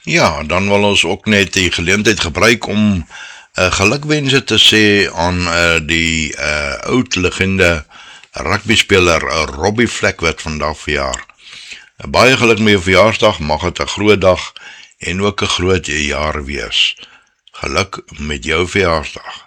Ja, dan wil ons ook net die geleentheid gebruik om gelukwense te sê aan die oud legende rugbyspeler Robbie Fleck wat vandag verjaar. Baie geluk met jou verjaarsdag, mag het 'n groot dag en ook 'n groot jaar wees. Geluk met jou verjaarsdag.